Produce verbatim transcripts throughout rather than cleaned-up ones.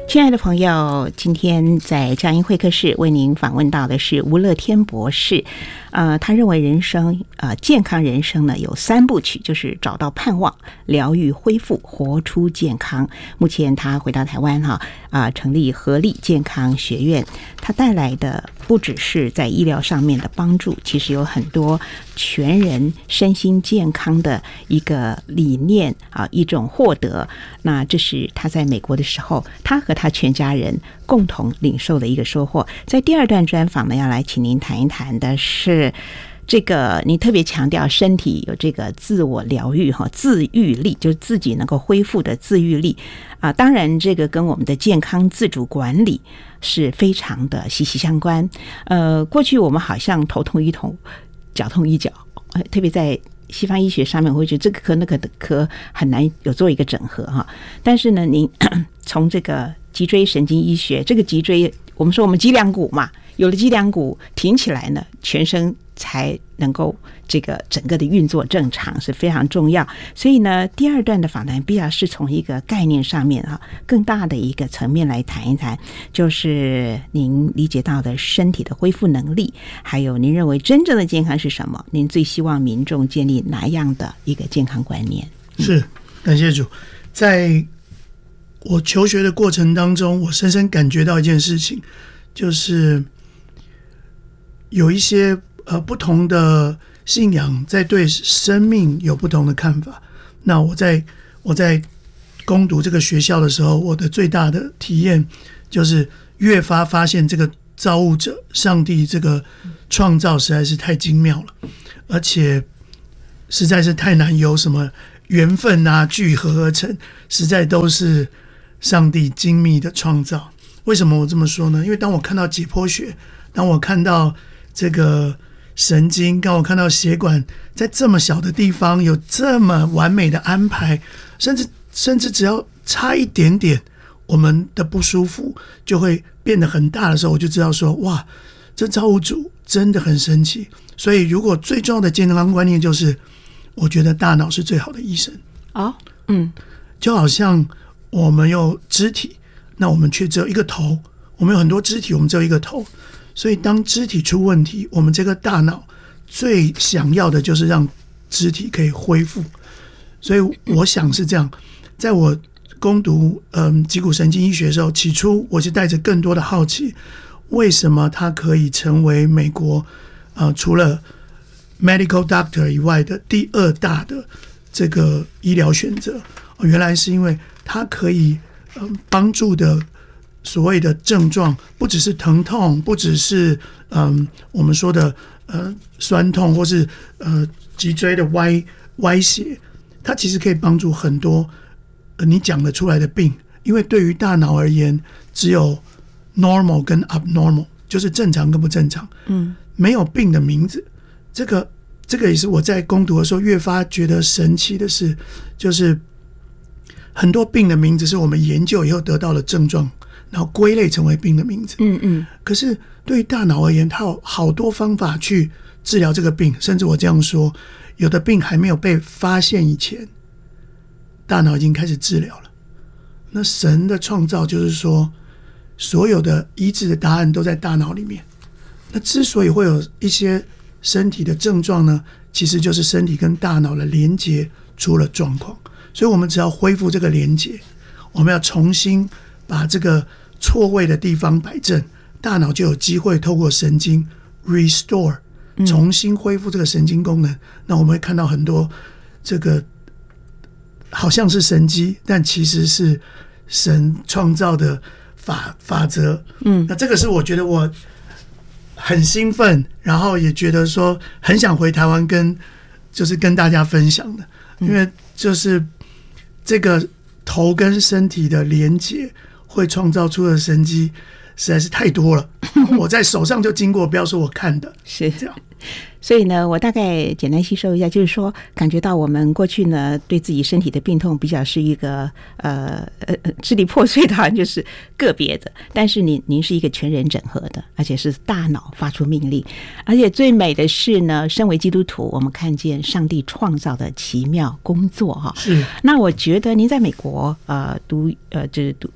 亲爱的朋友，今天在佳音会客室为您访问到的是吴乐天博士。呃，他认为人生呃健康人生呢有三部曲，就是找到盼望、疗愈、恢复、活出健康。目前他回到台湾哈啊、呃，成立合力健康学院，他带来的不只是在医疗上面的帮助，其实有很多全人身心健康的一个理念啊，一种获得。那这是他在美国的时候，他和他全家人共同领受的一个收获。在第二段专访呢，要来请您谈一谈的是这个，你特别强调身体有这个自我疗愈哈，自愈力，就是自己能够恢复的自愈力啊。当然，这个跟我们的健康自主管理是非常的息息相关。呃，过去我们好像头痛医头，脚痛医脚，特别在西方医学上面，我会觉得这个科那个科很难有做一个整合哈。但是呢，您从这个脊椎神经医学，这个脊椎，我们说我们脊梁骨嘛，有了脊梁骨挺起来呢，全身才能够这个整个的运作正常，是非常重要。所以呢，第二段的访谈比较是从一个概念上面啊，更大的一个层面来谈一谈，就是您理解到的身体的恢复能力，还有您认为真正的健康是什么？您最希望民众建立哪样的一个健康观念？ 是，感谢主。在我求学的过程当中，我深深感觉到一件事情，就是有一些呃不同的信仰在对生命有不同的看法。那我在我在攻读这个学校的时候，我的最大的体验就是越发发现这个造物者上帝这个创造实在是太精妙了，而且实在是太难有什么缘分啊聚合而成，实在都是上帝精密的创造。为什么我这么说呢？因为当我看到解剖学，当我看到这个神经，当我看到血管在这么小的地方有这么完美的安排，甚至甚至只要差一点点，我们的不舒服就会变得很大的时候，我就知道说，哇，这造物主真的很神奇。所以如果最重要的健康观念就是，我觉得大脑是最好的医生。 哦，嗯， 就好像我们有肢体，那我们却只有一个头，我们有很多肢体，我们只有一个头。所以当肢体出问题，我们这个大脑最想要的就是让肢体可以恢复。所以我想是这样，在我攻读嗯脊骨神经医学的时候，起初我是带着更多的好奇，为什么它可以成为美国呃除了 medical doctor 以外的第二大的这个医疗选择？原来是因为它可以嗯帮助的所谓的症状，不只是疼痛，不只是嗯我们说的呃酸痛，或是呃脊椎的歪歪斜，它其实可以帮助很多呃你讲得出来的病。因为对于大脑而言，只有 normal 跟 abnormal， 就是正常跟不正常，嗯，没有病的名字。这个这个也是我在攻读的时候越发觉得神奇的事，就是很多病的名字是我们研究以后得到的症状，然后归类成为病的名字。嗯嗯。可是对于大脑而言，它有好多方法去治疗这个病，甚至我这样说，有的病还没有被发现以前，大脑已经开始治疗了。那神的创造就是说，所有的医治的答案都在大脑里面。那之所以会有一些身体的症状呢，其实就是身体跟大脑的连结出了状况。所以我们只要恢复这个连结，我们要重新把这个错位的地方摆正，大脑就有机会透过神经 restore 重新恢复这个神经功能。嗯、那我们会看到很多这个好像是神迹，但其实是神创造的法法则。嗯，那这个是我觉得我很兴奋，然后也觉得说很想回台湾跟就是跟大家分享的，因为就是这个头跟身体的连结会创造出的神迹实在是太多了。我在手上就经过，不要说我看的， 是这样。所以呢，我大概简单吸收一下，就是说，感觉到我们过去呢，对自己身体的病痛比较是一个呃呃支离破碎的，好像就是个别的。但是您您是一个全人整合的，而且是大脑发出命令。而且最美的是呢，身为基督徒，我们看见上帝创造的奇妙工作哈。 是。 那我觉得您在美国呃读呃就是读。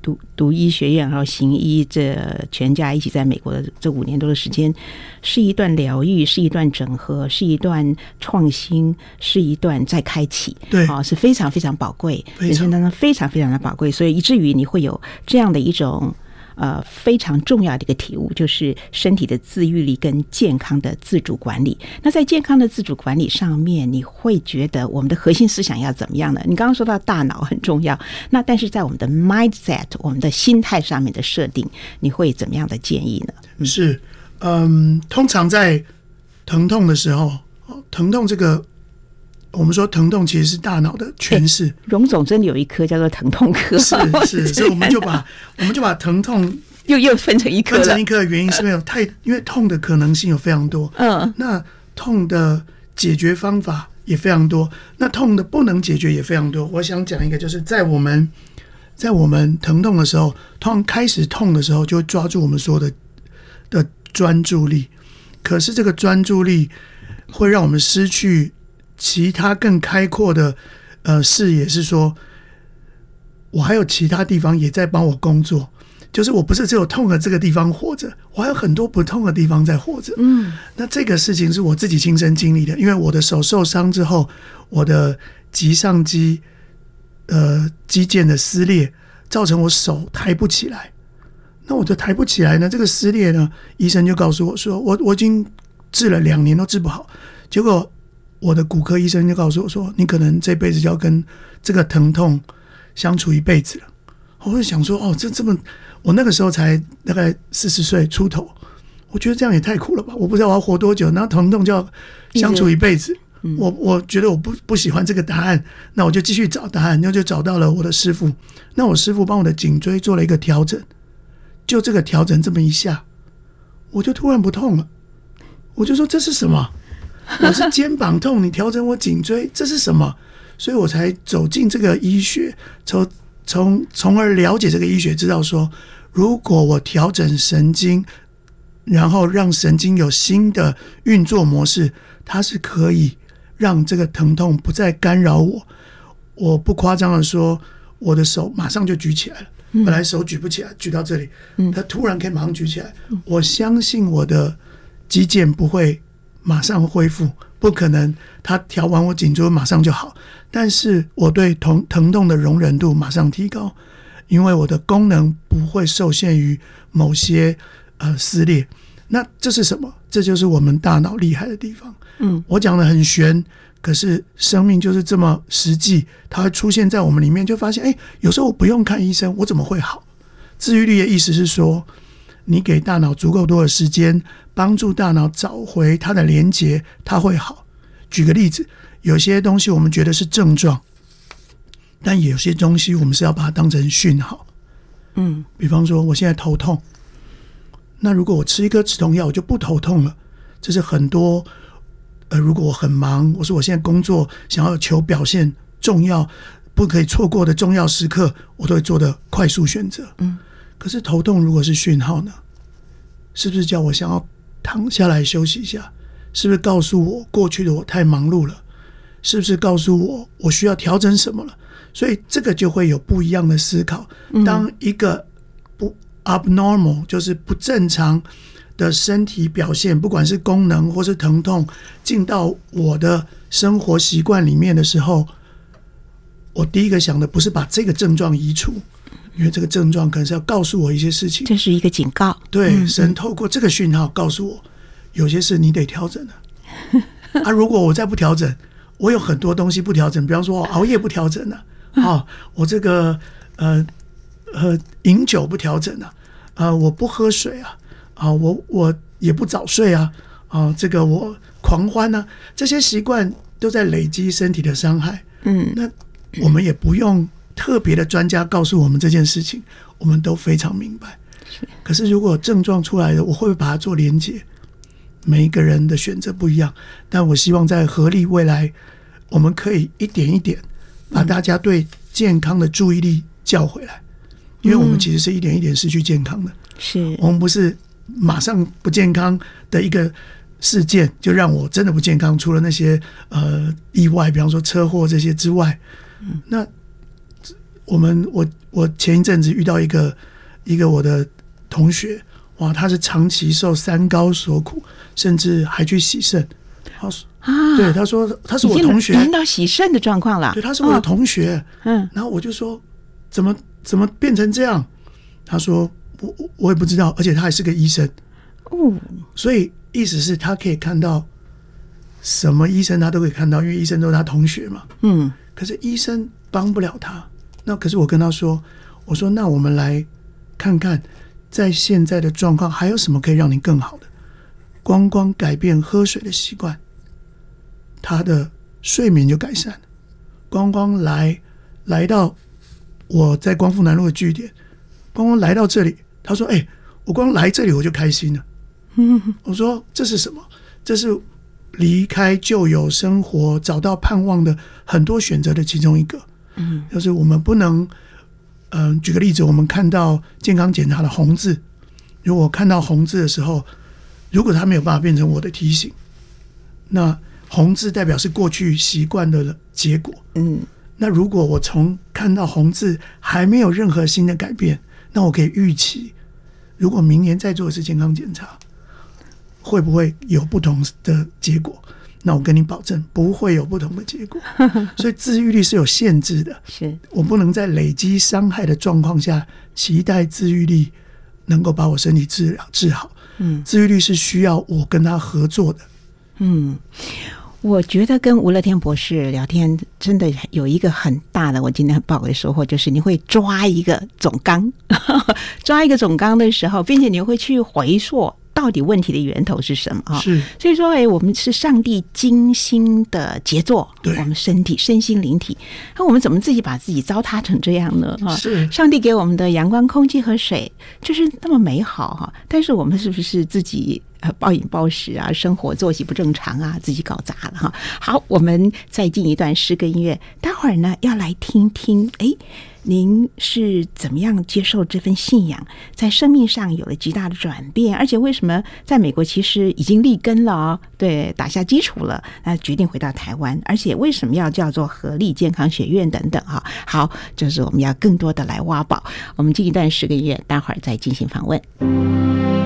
读读医学院，然后行医，这全家一起在美国的这五年多的时间，是一段疗愈，是一段整合，是一段创新，是一段再开启。 对， 啊、哦，是非常非常宝贵，人生当中非常非常的宝贵，所以以至于你会有这样的一种。呃，非常重要的一个体悟就是身体的自愈力跟健康的自主管理。那在健康的自主管理上面，你会觉得我们的核心思想要怎么样呢？你刚刚说到大脑很重要，那但是在我们的 mindset 我们的心态上面的设定，你会怎么样的建议呢？ 嗯、是，嗯，通常在疼痛的时候，疼痛这个。我们说疼痛其实是大脑的诠释。 荣总真的有一科叫做疼痛科， 是是，所以我们就把我们就把疼痛又又分成一科了。 分成一科的原因是没有太，因为痛的可能性有非常多。嗯，那痛的解决方法也非常多，那痛的不能解决也非常多。我想讲一个，就是在我们在我们疼痛的时候，通常开始痛的时候，就会抓住我们说的的专注力。可是这个专注力会让我们失去。其他更开阔的呃视野是说，我还有其他地方也在帮我工作，就是我不是只有痛的这个地方活着，我还有很多不痛的地方在活着。嗯，那这个事情是我自己亲身经历的，因为我的手受伤之后，我的棘上肌呃肌腱的撕裂，造成我手抬不起来。那我就抬不起来呢，这个撕裂呢，医生就告诉我说，我我已经治了两年都治不好，结果。我的骨科医生就告诉我说，你可能这辈子就要跟这个疼痛相处一辈子了。我就想说，哦，这这么，我那个时候才大概四十岁出头，我觉得这样也太苦了吧！我不知道我要活多久，然后疼痛就要相处一辈子。我我觉得我不不喜欢这个答案，那我就继续找答案，然后就找到了我的师傅。那我师傅帮我的颈椎做了一个调整，就这个调整这么一下，我就突然不痛了。我就说这是什么？我是肩膀痛，你调整我颈椎，这是什么？所以我才走进这个医学，从从从而了解这个医学，知道说，如果我调整神经，然后让神经有新的运作模式，它是可以让这个疼痛不再干扰我。我不夸张的说，我的手马上就举起来了，本来手举不起来，举到这里，它突然可以马上举起来。我相信我的肌腱不会。马上恢复，不可能他调完我颈椎马上就好，但是我对疼疼痛的容忍度马上提高，因为我的功能不会受限于某些呃撕裂。那这是什么？这就是我们大脑厉害的地方。嗯，我讲的很玄，可是生命就是这么实际，它会出现在我们里面，就发现哎，有时候我不用看医生，我怎么会好？治愈力的意思是说，你给大脑足够多的时间，帮助大脑找回它的连结，它会好。举个例子，有些东西我们觉得是症状，但有些东西我们是要把它当成讯号。嗯，比方说我现在头痛，那如果我吃一颗止痛药，我就不头痛了。这是很多呃，如果我很忙，我说我现在工作想要求表现重要，不可以错过的重要时刻，我都会做的快速选择。嗯。可是头痛如果是讯号呢？是不是叫我想要躺下来休息一下？是不是告诉我过去的我太忙碌了？是不是告诉我我需要调整什么了？所以这个就会有不一样的思考。当一个不 abnormal 就是不正常的身体表现，不管是功能或是疼痛，进到我的生活习惯里面的时候，我第一个想的不是把这个症状移除，因为这个症状可能是要告诉我一些事情， 这是一个警告。 对，嗯、神透过这个讯号告诉我，有些事你得调整了。啊，如果我再不调整，我有很多东西不调整，比方说我熬夜不调整了，啊，我这个呃呃饮酒不调整了，啊，我不喝水啊，啊，我我也不早睡啊，啊，这个我狂欢啊，这些习惯都在累积身体的伤害。嗯，那我们也不用特别的专家告诉我们这件事情，我们都非常明白。可是如果症状出来了，我会不会把它做连结？每一个人的选择不一样，但我希望在合力未来，我们可以一点一点把大家对健康的注意力叫回来，因为我们其实是一点一点失去健康的。是，我们不是马上不健康的一个事件就让我真的不健康，除了那些呃意外，比方说车祸这些之外，那我们我我前一阵子遇到一个一个我的同学，哇，他是长期受三高所苦，甚至还去洗肾。他说啊，对，他说他是我同学， 已经到洗肾的状况了。 对，他是我的同学。嗯，然后我就说怎么怎么变成这样？他说我我也不知道，而且他还是个医生。哦，所以意思是他可以看到什么医生他都可以看到，因为医生都是他同学嘛。嗯，可是医生帮不了他。那可是我跟他说，我说那我们来看看，在现在的状况还有什么可以让你更好的？光光改变喝水的习惯，他的睡眠就改善了。光光来来到我在光复南路的据点，光光来到这里，他说：“哎、欸，我光来这里我就开心了。”我说：“这是什么？这是离开旧有生活，找到盼望的很多选择的其中一个。嗯，就是我们不能，嗯、呃，举个例子，我们看到健康检查的红字，如果看到红字的时候，如果它没有办法变成我的提醒，那红字代表是过去习惯的结果。嗯，那如果我从看到红字还没有任何新的改变，那我可以预期，如果明年再做一次健康检查，会不会有不同的结果？那我跟你保证，不会有不同的结果。所以自愈力是有限制的，是我不能在累积伤害的状况下期待自愈力能够把我身体治治好。嗯，自愈力是需要我跟他合作的。嗯， 我觉得跟吴乐天博士聊天真的有一个很大的，我今天很宝贵的收获，就是你会抓一个总纲，抓一个总纲的时候，并且你会去回溯到底问题的源头是什么啊？是，所以说，哎，我们是上帝精心的杰作，我们身体、身心灵体，那我们怎么自己把自己糟蹋成这样呢？啊，是，上帝给我们的阳光、空气和水就是那么美好哈，但是我们是不是自己呃暴饮暴食啊，生活作息不正常啊，自己搞砸了哈？好，我们再进一段诗歌音乐，待会儿呢要来听听，哎。您是怎么样接受这份信仰，在生命上有了极大的转变，而且为什么在美国其实已经立根了哦，对，打下基础了，那决定回到台湾，而且为什么要叫做合力健康学院等等哈？好，这是我们要更多的来挖宝。我们进一段诗歌音乐，待会儿再进行访问。